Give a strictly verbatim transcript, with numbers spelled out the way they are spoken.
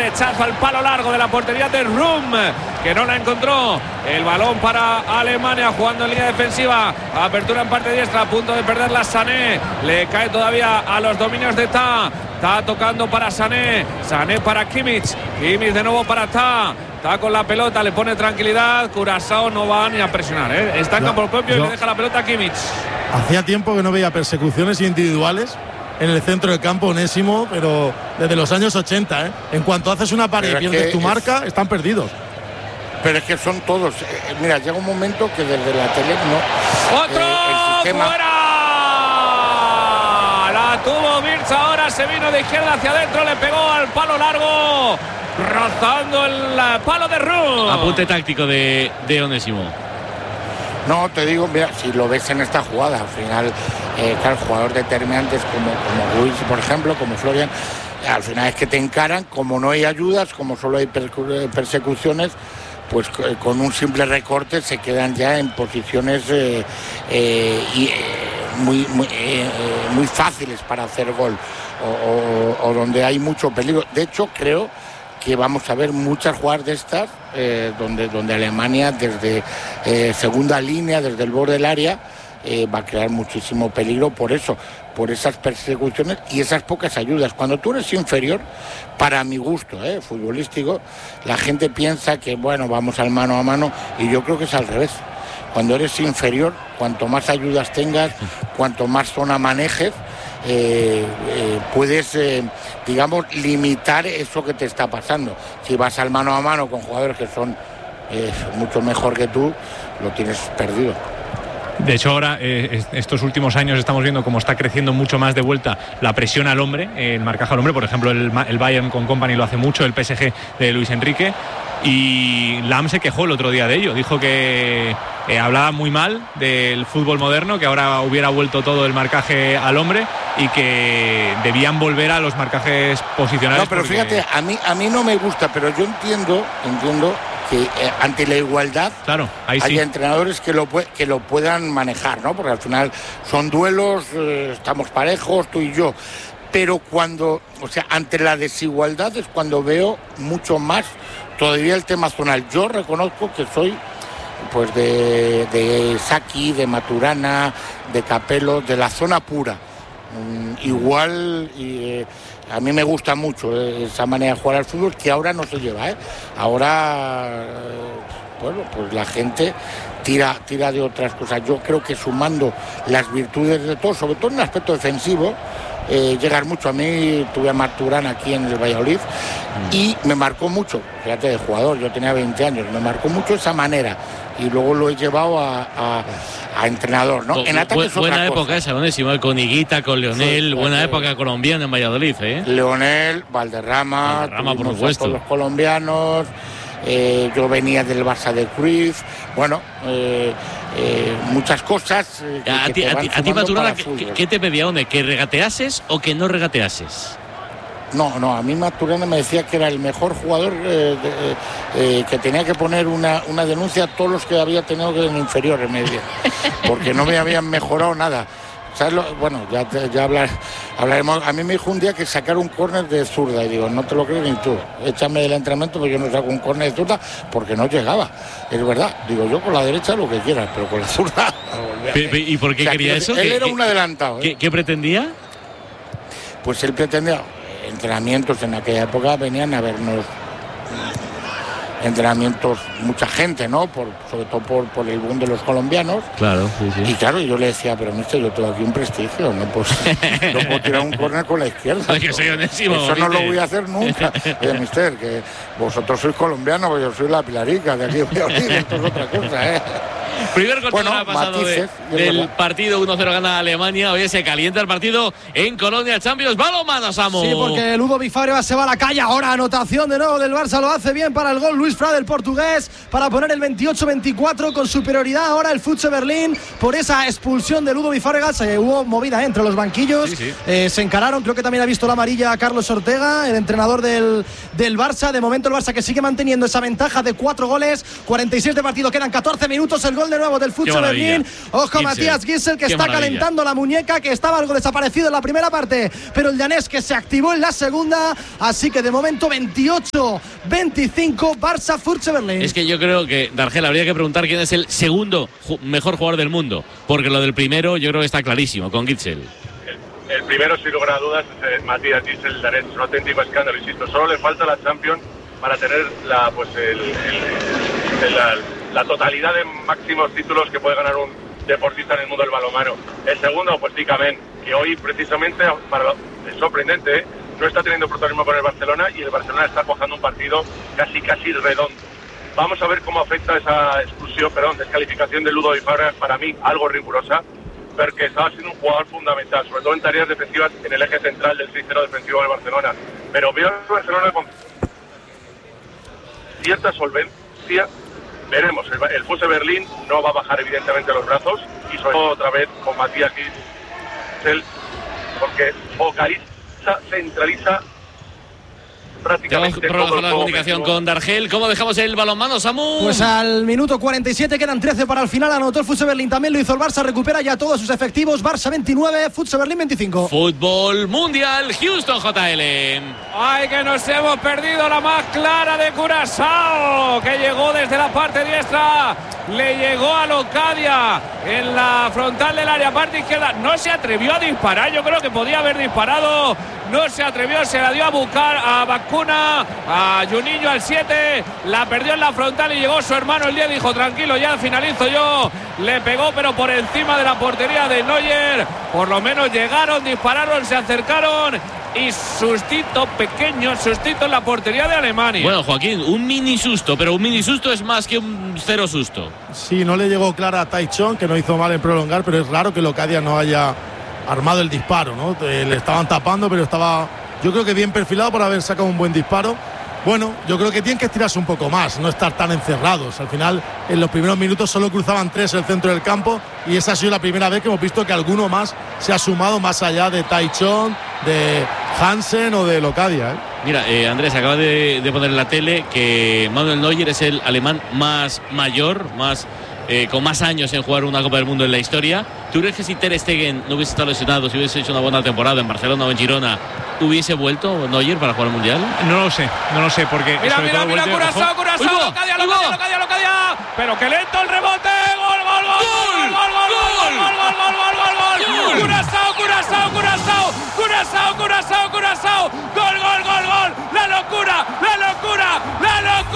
derechazo al palo largo de la portería de Rum, que no la encontró. El balón para Alemania jugando en línea defensiva. Apertura en parte diestra, a punto de perder la Sané. Le cae todavía a los dominios de Ta. Ta tocando para Sané. Sané para Kimmich. Kimmich de nuevo para Ta. Está con la pelota, le pone tranquilidad. Curazao no va ni a presionar, ¿eh? Está en campo propio yo, y le deja la pelota a Kimmich. Hacía tiempo que no veía persecuciones individuales en el centro del campo, Onésimo, pero desde los años ochenta, ¿eh? En cuanto haces una pared y pierdes tu es, marca, están perdidos. Pero es que son todos. Eh, mira, llega un momento que desde la tele no. ¡Otro! Eh, el sistema... ¡Fuera! La tuvo Wirtz, ahora se vino de izquierda hacia adentro, le pegó al palo largo, rozando el palo de Rum. Apunte táctico de, de Onésimo. No, te digo, mira, si lo ves en esta jugada, al final, eh, claro, jugadores determinantes como, como Ruiz, por ejemplo, como Florian, al final es que te encaran, como no hay ayudas, como solo hay persecuciones, pues eh, con un simple recorte se quedan ya en posiciones eh, eh, y, eh, muy, muy, eh, muy fáciles para hacer gol, o, o, o donde hay mucho peligro. De hecho, creo que vamos a ver muchas jugadas de estas eh, donde, donde Alemania desde eh, segunda línea, desde el borde del área, eh, va a crear muchísimo peligro por eso, por esas persecuciones y esas pocas ayudas. Cuando tú eres inferior, para mi gusto eh, futbolístico, la gente piensa que bueno, vamos al mano a mano, y yo creo que es al revés. Cuando eres inferior, cuanto más ayudas tengas, cuanto más zona manejes, Eh, eh, puedes, eh, digamos, limitar eso que te está pasando. Si vas al mano a mano con jugadores que son eh, mucho mejor que tú, lo tienes perdido. De hecho, ahora, eh, estos últimos años estamos viendo cómo está creciendo mucho más de vuelta la presión al hombre, el marcaje al hombre. Por ejemplo, el, el Bayern con Kompany lo hace mucho, el P S G de Luis Enrique. Y Lahm se quejó el otro día de ello. Dijo que eh, hablaba muy mal del fútbol moderno, que ahora hubiera vuelto todo el marcaje al hombre y que debían volver a los marcajes posicionales. No, pero porque... fíjate, a mí, a mí no me gusta, pero yo entiendo, entiendo que eh, ante la igualdad, claro, ahí sí, hay entrenadores que lo, que lo puedan manejar, ¿no? Porque al final son duelos, eh, estamos parejos, tú y yo. Pero cuando, o sea, ante la desigualdad es cuando veo mucho más todavía el tema zonal. Yo reconozco que soy pues de, de Saki, de Maturana, de Capello, de la zona pura. Mm, igual, y, eh, a mí me gusta mucho eh, esa manera de jugar al fútbol, que ahora no se lleva, ¿eh? Ahora, eh, bueno, pues la gente tira, tira de otras cosas. Yo creo que sumando las virtudes de todo, sobre todo en el aspecto defensivo, Eh, llegar mucho. A mí tuve a Maturana aquí en el Valladolid y me marcó mucho, fíjate, de jugador, yo tenía veinte años, me marcó mucho esa manera y luego lo he llevado a, a, a entrenador, ¿no? Bu en ataque es buena otra época cosa. esa, Onésimo, con Higuita, con Leonel, sí, buena eh, época colombiana en Valladolid, ¿eh? Leonel, Valderrama, Valderrama por supuesto, todos los colombianos. Eh, yo venía del Barça de Cruyff, bueno, eh, eh, muchas cosas. Eh, que, a, que ti, a, ti, a ti, Maturana, ¿qué, ¿qué te pedía? ¿Dónde? ¿Que regateases o que no regateases? No, no, a mí Maturana me decía que era el mejor jugador, eh, de, eh, que tenía que poner una, una denuncia a todos los que había tenido que en inferiores media, porque no me habían mejorado nada. ¿Sabes lo? Bueno, ya, ya hablar, hablaremos. A mí me dijo un día que sacar un córner de zurda y digo, no te lo crees ni tú, échame del entrenamiento porque yo no saco un córner de zurda porque no llegaba. Es verdad, digo yo con la derecha lo que quieras, pero con la zurda. ¿Y por qué o sea, quería eso? Él era un adelantado. ¿eh? ¿Qué, ¿Qué pretendía? Pues él pretendía, entrenamientos en aquella época venían a vernos. Entrenamientos, mucha gente, ¿no? Por, sobre todo por, por el boom de los colombianos. Claro, sí, sí. Y claro, yo le decía, pero mister, yo tengo aquí un prestigio, no puedo, no puedo tirar un córner con la izquierda. Que soy Onésimo, eso no lo voy a hacer nunca. Oye, mister, que vosotros sois colombianos, pues yo soy la Pilarica, de aquí voy a oír, esto es otra cosa, ¿eh? Primer gol bueno, ha pasado matices, de, del partido uno cero gana Alemania. Hoy se calienta el partido en Colonia Champions. Balonmano, Samu. Sí, porque Ludovic Fabregas se va a la calle. Ahora anotación de nuevo del Barça. Lo hace bien para el gol Luis Fra, del portugués, para poner el veintiocho veinticuatro con superioridad. Ahora el F C Berlín por esa expulsión de Ludovic Fabregas. Eh, hubo movida entre los banquillos. Sí, sí. Eh, se encararon. Creo que también ha visto la amarilla a Carlos Ortega, el entrenador del, del Barça. De momento el Barça que sigue manteniendo esa ventaja de cuatro goles. cuarenta y seis de partido. Quedan catorce minutos. El gol de nuevo del Futse Berlín. Ojo, Gitzel. Matías Gitzel, que Qué está maravilla. calentando la muñeca, que estaba algo desaparecido en la primera parte, pero el danés que se activó en la segunda. Así que de momento veintiocho veinticinco Barça Futse Berlín. Es que yo creo que, Dargel, habría que preguntar quién es el segundo ju- mejor jugador del mundo, porque lo del primero yo creo que está clarísimo, con Gitzel. El, el primero, sin lugar a dudas, es eh, Matías Gitzel danés. Es un auténtico escándalo, insisto. Solo le falta la Champions para tener la, pues el, el, el, la, la totalidad de máximos títulos que puede ganar un deportista en el mundo del balonmano. El segundo, pues Ticamen, que hoy precisamente, para lo, es sorprendente, ¿eh? no está teniendo protagonismo con el Barcelona y el Barcelona está cuajando un partido casi casi redondo. Vamos a ver cómo afecta esa exclusión, perdón, descalificación de Ludovic Fabregas, para mí algo rigurosa, porque estaba siendo un jugador fundamental, sobre todo en tareas defensivas en el eje central del sistema defensivo del Barcelona. Pero veo al Barcelona con cierta solvencia. Veremos, el, el Futse Berlín no va a bajar evidentemente los brazos, y sobre todo otra vez con Matías Gitzel, porque focaliza, centraliza prácticamente Vamos todo a la el comunicación juego. con Dargel. ¿Cómo dejamos el balonmano, Samu? Pues al minuto cuarenta y siete, quedan trece para el final. Anotó el Futse Berlín, también lo hizo el Barça. Recupera ya todos sus efectivos. Barça veintinueve, Futse Berlín veinticinco. Fútbol mundial, Houston J L. Ay, que nos hemos perdido la más clara de Curazao, que llegó desde la parte diestra, le llegó a Locadia en la frontal del área, parte izquierda. No se atrevió a disparar, yo creo que podía haber disparado. No se atrevió, se la dio a buscar a Bacuna, a Juninho al siete, la perdió en la frontal y llegó su hermano el diez, dijo tranquilo, ya finalizo yo. Le pegó pero por encima de la portería de Neuer. Por lo menos llegaron, dispararon, se acercaron y sustito pequeño, sustito en la portería de Alemania. Bueno, Joaquín, un mini susto, pero un mini susto es más que un cero susto. Sí, no le llegó clara a Taichon, que no hizo mal en prolongar, pero es raro que Locadia no haya armado el disparo, ¿no? Le estaban tapando, pero estaba, yo creo que bien perfilado por haber sacado un buen disparo. Bueno, yo creo que tienen que estirarse un poco más, no estar tan encerrados. Al final, en los primeros minutos solo cruzaban tres el centro del campo, y esa ha sido la primera vez que hemos visto que alguno más se ha sumado más allá de Taichon, de Hansen o de Locadia, ¿eh? Mira, eh, Andrés, acaba de, de poner en la tele que Manuel Neuer es el alemán más mayor, más eh, con más años en jugar una Copa del Mundo en la historia. ¿Tú crees que si Ter Stegen no hubiese estado lesionado, si hubiese hecho una buena temporada en Barcelona o en Girona, hubiese vuelto Neuer para jugar el Mundial? No lo sé, no lo sé, porque Mira, sobre mira, todo mira, vuelve- Curazao, ojo. Curazao, ¡Uy, va! Locadia, ¡Uy, Locadia, va! Locadia, Locadia. Pero que lento el rebote. Gol, gol, gol, gol, gol, gol, gol, gol, gol, gol, gol, gol, gol. Curazao, Curazao, Curazao, Curazao, Curazao, Curazao. Gol, gol, gol, gol. La locura, la locura, la locura.